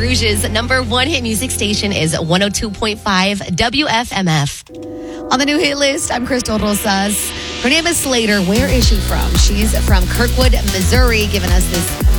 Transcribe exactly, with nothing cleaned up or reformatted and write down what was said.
Rouge's number one hit music station is one oh two point five W F M F. On the new hit list, I'm Crystal Rosas. Her name is Slater. Where is she from? She's from Kirkwood, Missouri, giving us this